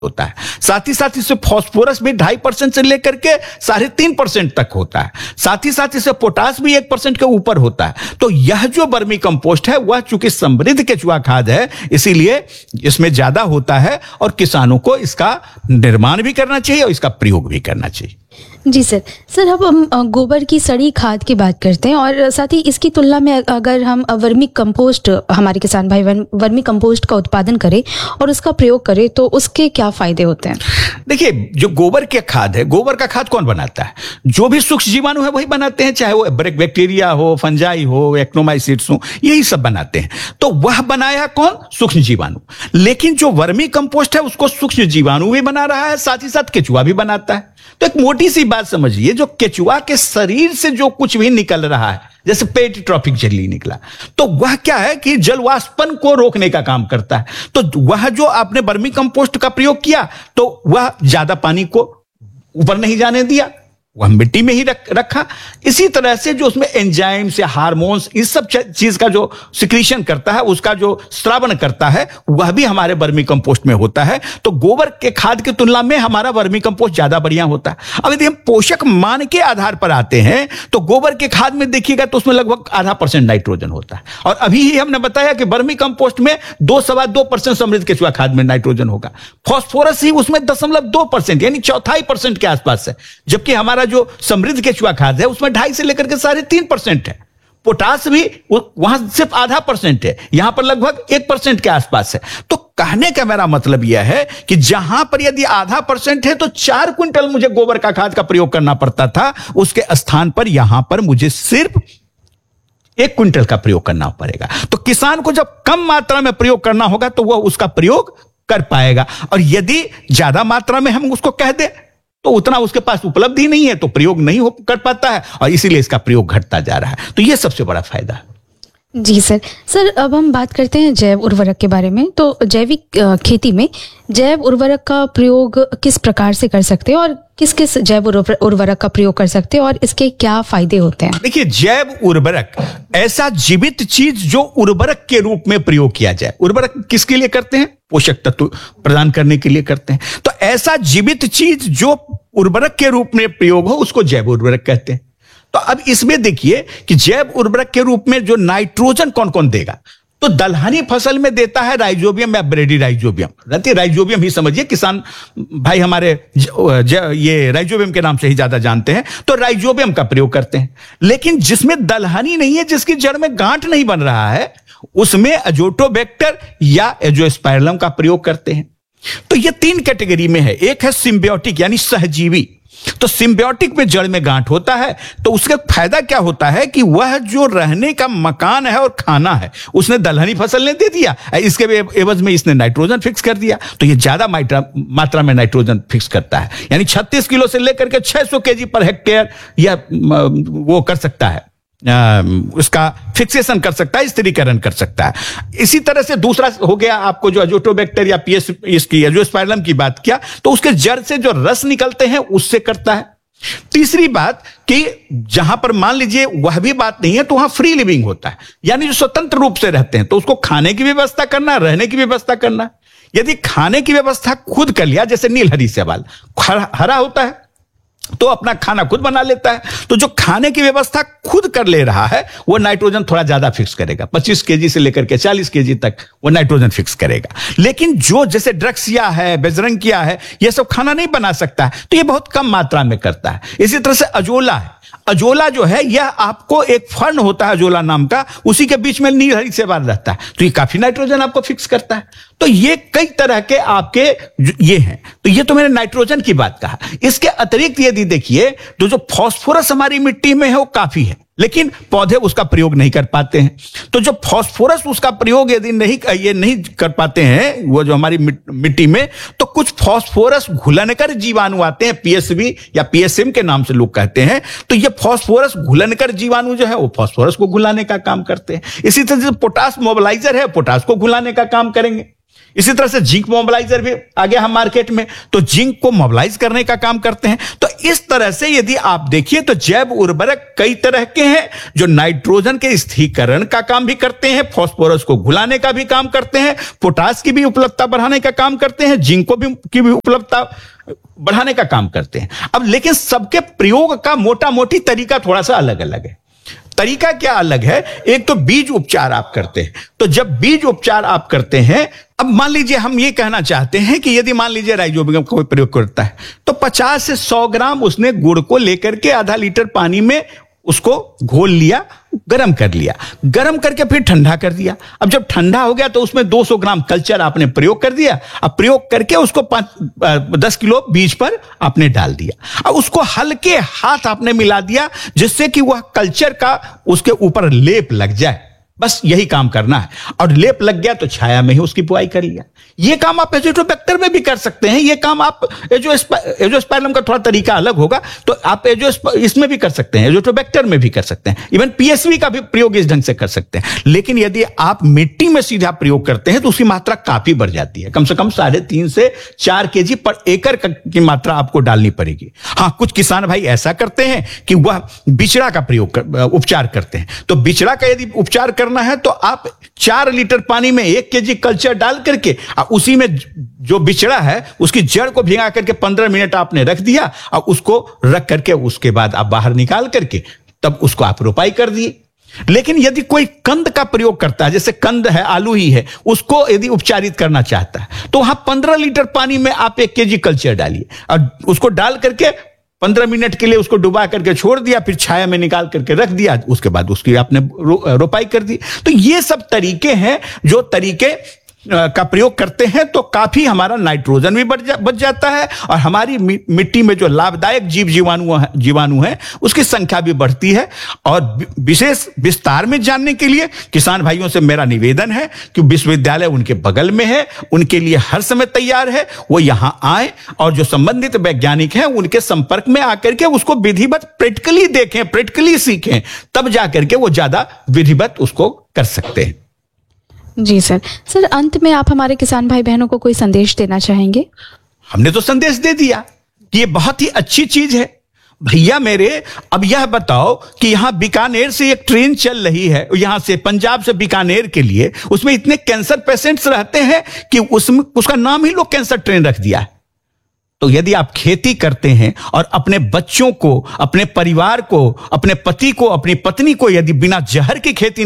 होता है। साथ ही साथ इससे फास्फोरस भी 2.5% से लेकर के 3.5% तक होता है। साथ ही साथ इससे पोटास भी 1% के ऊपर होता है। तो यह जो वर्मी कंपोस्ट है वह चूंकि समृद्ध केचुआ खाद है, इसीलिए इसमें ज्यादा होता है और किसानों को इसका निर्माण भी करना चाहिए और इसका प्रयोग भी करना चाहिए। जी सर अब हम गोबर की सड़ी खाद की बात करते हैं और साथ ही इसकी तुलना में अगर हम वर्मी कंपोस्ट, हमारे किसान भाई वर्मी कंपोस्ट का उत्पादन करें और उसका प्रयोग करें तो उसके क्या फायदे होते हैं? देखिए, जो गोबर के खाद है, गोबर का खाद कौन बनाता है? जो भी सूक्ष्म जीवाणु है वही बनाते हैं, चाहे वो बैक्टीरिया हो, फंजाई हो, एक्नोमाइसिट्स हो, यही सब बनाते हैं। तो वह बनाया कौन? सूक्ष्म जीवाणु। लेकिन जो वर्मी कंपोस्ट है उसको सूक्ष्म जीवाणु भी बना रहा है, साथ ही साथ केचुआ भी बनाता है। तो एक मोटी सी बात समझिए, जो केचुआ के शरीर से जो कुछ भी निकल रहा है, जैसे पेट ट्रॉपिक जेली निकला, तो वह क्या है कि जलवाष्पन को रोकने का काम करता है। तो वह जो आपने वर्मी कंपोस्ट का प्रयोग किया तो वह ज्यादा पानी को ऊपर नहीं जाने दिया, वह मिट्टी में ही रखा। इसी तरह से जो उसमें एंजाइम्स या हार्मोन्स, इस सब चीज का जो सिक्रीशन करता है, उसका जो स्रावन करता है, वह भी हमारे वर्मी कंपोस्ट में होता है। तो गोबर के खाद की तुलना में हमारा वर्मी कंपोस्ट ज्यादा बढ़िया होता है। अब यदि हम पोषक मान के आधार पर आते हैं तो गोबर के खाद में देखिएगा तो उसमें लगभग 0.5% नाइट्रोजन होता है, और अभी ही हमने बताया कि वर्मी कंपोस्ट में 2.25% समृद्ध केचुआ खाद में नाइट्रोजन होगा। फास्फोरस ही उसमें 0.2% यानी 0.25% के आसपास है, जबकि हमारा जो समृद्ध केचुआ खाद है उसमें 2.5 से लेकर के 3.5% है। पोटास भी वहां सिर्फ 0.5% है, यहां पर लगभग 1% के आसपास है। तो कहने का मेरा मतलब यह है कि जहां पर यदि 0.5% है तो 4 क्विंटल मुझे गोबर का खाद का प्रयोग करना पड़ता था, उसके स्थान पर यहां पर मुझे सिर्फ 1 क्विंटल का प्रयोग करना पड़ेगा। तो किसान को जब कम मात्रा में प्रयोग करना होगा तो वह उसका प्रयोग कर पाएगा, और यदि ज्यादा मात्रा में हम उसको कह दें तो उतना उसके पास उपलब्धि नहीं है तो प्रयोग नहीं कर पाता है, और इसीलिए इसका प्रयोग घटता जा रहा है। तो यह सबसे बड़ा फायदा है। जी सर अब हम बात करते हैं जैव उर्वरक के बारे में। तो जैविक खेती में जैव उर्वरक का प्रयोग किस प्रकार से कर सकते हैं और किस किस जैव उर्वरक का प्रयोग कर सकते हैं और इसके क्या फायदे होते हैं? देखिए, जैव उर्वरक ऐसा जीवित चीज जो उर्वरक के रूप में प्रयोग किया जाए। उर्वरक किसके लिए करते हैं? पोषक तत्व प्रदान करने के लिए करते हैं। तो ऐसा जीवित चीज जो उर्वरक के रूप में प्रयोग हो उसको जैव उर्वरक कहते हैं। तो अब इसमें देखिए कि जैव उर्वरक के रूप में जो नाइट्रोजन कौन कौन देगा, तो दलहनी फसल में देता है राइजोबियम या ब्रेडी राइजोबियम। राइजोबियम ही समझिए, किसान भाई हमारे ये राइजोबियम के नाम से ही ज्यादा जानते हैं, तो राइजोबियम का प्रयोग करते हैं। लेकिन जिसमें दलहनी नहीं है, जिसकी जड़ में गांठ नहीं बन रहा है, उसमें अजोटोबैक्टर या एजोस्पाइरलम का प्रयोग करते हैं। तो ये 3 कैटेगरी में है। एक है सिम्बियोटिक यानी सहजीवी। तो सिम्बियोटिक में जड़ में गांठ होता है, तो उसका फायदा क्या होता है कि वह जो रहने का मकान है और खाना है उसने दलहनी फसल ने दे दिया, इसके एवज में इसने नाइट्रोजन फिक्स कर दिया। तो ये ज्यादा मात्रा में नाइट्रोजन फिक्स करता है, यानी 36 किलो से लेकर के 600 केजी पर हेक्टेयर यह वो कर सकता है, उसका फिक्सेशन कर सकता है, स्थिरीकरण कर सकता है। इसी तरह से दूसरा हो गया आपको जो अजोटोबैक्टर या पीएस इसकी एजोस्पाइरलम की बात किया, तो उसके जड़ से जो रस निकलते हैं उससे करता है। तीसरी बात कि जहां पर मान लीजिए वह भी बात नहीं है तो वहां फ्री लिविंग होता है, यानी जो स्वतंत्र रूप से रहते हैं, तो उसको खाने की व्यवस्था करना, रहने की व्यवस्था करना। यदि खाने की व्यवस्था खुद कर लिया, जैसे नीलहरी शैवाल हरा होता है तो अपना खाना खुद बना लेता है, तो जो खाने की व्यवस्था खुद कर ले रहा है वो नाइट्रोजन थोड़ा ज्यादा फिक्स करेगा, 25 केजी से लेकर के 40 केजी तक वो नाइट्रोजन फिक्स करेगा। लेकिन जो जैसे ड्रक्सिया है, बेजरंकिया है, ये सब खाना नहीं बना सकता है, तो ये बहुत कम मात्रा में करता है। इसी तरह से अजोला है। अजोला जो है यह आपको एक फर्न होता है अजोला नाम का, उसी के बीच में नीलहरी शैवाल रहता है, तो ये काफी नाइट्रोजन आपको फिक्स करता है। तो ये कई तरह के आपके ये हैं। तो ये तो मैंने नाइट्रोजन की बात कहा। इसके अतिरिक्त यदि देखिए तो जो फास्फोरस हमारी मिट्टी में है वो काफी है, लेकिन पौधे उसका प्रयोग नहीं कर पाते हैं। तो जो फास्फोरस उसका प्रयोग यदि नहीं कर पाते हैं वो जो हमारी मिट्टी में, तो कुछ फास्फोरस घुलनकर जीवाणु आते हैं, पीएसवी या पीएसएम के नाम से लोग कहते हैं। तो ये फास्फोरस घुलनकर जीवाणु जो है वो फास्फोरस को घुलाने का काम करते हैं। इसी तरह से पोटास मोबिलाइजर है, पोटास को घुलाने का काम करेंगे। इसी तरह से जिंक मोबिलाइजर भी आ गया हम मार्केट में, तो जिंक को मोबिलाइज करने का काम करते हैं। तो इस तरह से यदि आप देखिए तो जैव उर्वरक कई तरह के हैं जो नाइट्रोजन के स्थिरीकरण का काम भी करते हैं, फास्फोरस को घुलाने का भी काम करते हैं, पोटास की भी उपलब्धता बढ़ाने का काम करते हैं, जिंक को भी की भी उपलब्धता बढ़ाने का काम करते हैं। अब लेकिन सबके प्रयोग का मोटा मोटी तरीका थोड़ा सा अलग अलग है। तरीका क्या अलग है? एक तो बीज उपचार आप करते हैं, तो जब बीज उपचार आप करते हैं, अब मान लीजिए हम ये कहना चाहते हैं कि यदि मान लीजिए राइजोबियम का कोई प्रयोग करता है तो 50 से 100 ग्राम उसने गुड़ को लेकर के आधा लीटर पानी में उसको घोल लिया, गर्म कर लिया, गर्म करके फिर ठंडा कर दिया। अब जब ठंडा हो गया तो उसमें 200 ग्राम कल्चर आपने प्रयोग कर दिया। अब प्रयोग करके उसको 10 किलो बीज पर आपने डाल दिया। अब उसको हल्के हाथ आपने मिला दिया जिससे कि वह कल्चर का उसके ऊपर लेप लग जाए। बस यही काम करना है, और लेप लग गया तो छाया में ही उसकी बुआई कर लिया। ये काम आप एजोस्पर्म में भी कर सकते हैं। ये काम आप एजोस्पर्म का थोड़ा तरीका अलग होगा, तो आप इसमें भी कर सकते हैं, एजोस्पर्म में भी कर सकते हैं, इवन पीएसवी का भी प्रयोग इस ढंग से कर सकते हैं। लेकिन यदि आप मिट्टी में सीधा प्रयोग करते हैं तो उसकी मात्रा काफी बढ़ जाती है। कम से कम 3.5 से 4 केजी पर एकड़ की मात्रा आपको डालनी पड़ेगी। हाँ, कुछ किसान भाई ऐसा करते हैं कि वह बिचड़ा का उपचार करते हैं। तो बिचड़ा का यदि उपचार करना है तो आप 4 लीटर पानी में 1 केजी कल्चर डाल करके उसी में जो बिचड़ा है उसकी जड़ को भिगा करके 15 मिनट आपने रख दिया, और उसको रख करके उसके बाद आप बाहर निकाल करके तब उसको आप रोपाई कर दिए। लेकिन यदि कोई कंद का प्रयोग करता है, जैसे कंद है, आलू ही है, उसको यदि उपचारित करना चाहता है तो वहां 15 लीटर पानी में आप 1 केजी कल्चर डालिए और उसको डाल करके 15 मिनट के लिए उसको डुबा करके छोड़ दिया, फिर छाया में निकाल करके रख दिया, उसके बाद उसकी आपने रोपाई कर दी। तो ये सब तरीके हैं जो तरीके का प्रयोग करते हैं तो काफी हमारा नाइट्रोजन भी बच जाता है और हमारी मिट्टी में जो लाभदायक जीवाणु हैं उसकी संख्या भी बढ़ती है। और विशेष विस्तार में जानने के लिए किसान भाइयों से मेरा निवेदन है कि विश्वविद्यालय उनके बगल में है, उनके लिए हर समय तैयार है, वो यहां आए और जो संबंधित वैज्ञानिक हैं उनके संपर्क में आकर के उसको विधिवत प्रैक्टिकली देखें, प्रैक्टिकली सीखें, तब जाकर के वो ज्यादा विधिवत उसको कर सकते हैं। जी सर, अंत में आप हमारे किसान भाई बहनों को कोई संदेश देना चाहेंगे? हमने तो संदेश दे दिया कि ये बहुत ही अच्छी चीज है भैया मेरे। अब यह बताओ कि यहां बीकानेर से एक ट्रेन चल रही है, यहां से पंजाब से बीकानेर के लिए, उसमें इतने कैंसर पेशेंट्स रहते हैं कि उसमें उसका नाम ही लोग कैंसर ट्रेन रख दिया है। तो यदि आप खेती करते हैं और अपने बच्चों को, अपने परिवार को, अपने पति को, अपनी पत्नी को यदि बिना जहर की खेती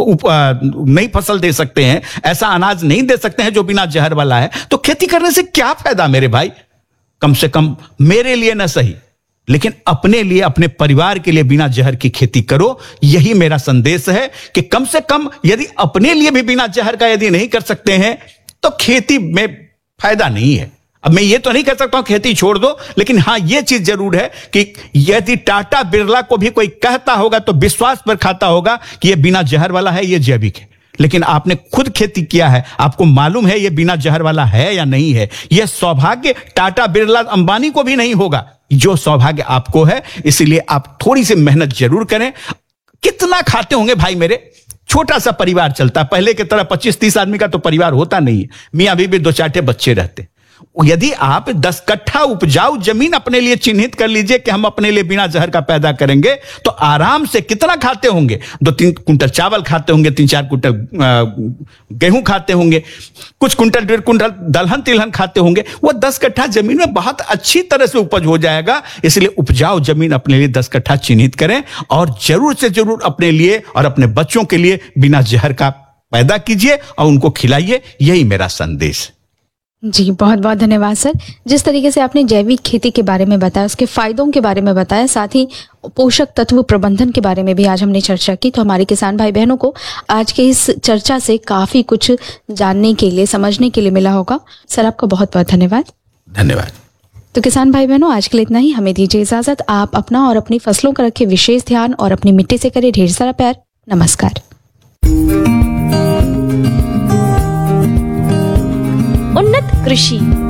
नहीं फसल दे सकते हैं, ऐसा अनाज नहीं दे सकते हैं जो बिना जहर वाला है, तो खेती करने से क्या फायदा मेरे भाई? कम से कम मेरे लिए ना सही लेकिन अपने लिए, अपने परिवार के लिए बिना जहर की खेती करो। यही मेरा संदेश है कि कम से कम यदि अपने लिए भी बिना जहर का यदि नहीं कर सकते हैं तो खेती में फायदा नहीं है। अब मैं ये तो नहीं कह सकता हूं खेती छोड़ दो, लेकिन हां ये चीज जरूर है कि यदि टाटा बिरला को भी कोई कहता होगा तो विश्वास पर खाता होगा कि ये बिना जहर वाला है, ये जैविक है। लेकिन आपने खुद खेती किया है, आपको मालूम है ये बिना जहर वाला है या नहीं है। यह सौभाग्य टाटा बिरला अंबानी को भी नहीं होगा जो सौभाग्य आपको है। इसलिए आप थोड़ी सी मेहनत जरूर करें। कितना खाते होंगे भाई मेरे? छोटा सा परिवार चलता, पहले की तरह 25-30 आदमी का तो परिवार होता नहीं है। मियां बीबी 2-4 बच्चे रहते। यदि आप 10 कट्ठा उपजाऊ जमीन अपने लिए चिन्हित कर लीजिए कि हम अपने लिए बिना जहर का पैदा करेंगे, तो आराम से कितना खाते होंगे? 2-3 कुंटल चावल खाते होंगे, 3-4 कुंटल गेहूं खाते होंगे, कुछ कुंटल 1.5 कुंटल दलहन तिलहन खाते होंगे। वो 10 कट्ठा जमीन में बहुत अच्छी तरह से उपज हो जाएगा। इसलिए उपजाऊ जमीन अपने लिए 10 कट्ठा चिन्हित करें और जरूर से जरूर अपने लिए और अपने बच्चों के लिए बिना जहर का पैदा कीजिए और उनको खिलाइए। यही मेरा संदेश। जी बहुत बहुत धन्यवाद सर। जिस तरीके से आपने जैविक खेती के बारे में बताया, उसके फायदों के बारे में बताया, साथ ही पोषक तत्व प्रबंधन के बारे में भी आज हमने चर्चा की, तो हमारे किसान भाई बहनों को आज के इस चर्चा से काफी कुछ जानने के लिए, समझने के लिए मिला होगा। सर आपका बहुत बहुत धन्यवाद। धन्यवाद। तो किसान भाई बहनों, आज के लिए इतना ही। हमें दीजिए इजाजत। आप अपना और अपनी फसलों का रखें विशेष ध्यान और अपनी मिट्टी से करें ढेर सारा प्यार। नमस्कार। उन्नत कृषि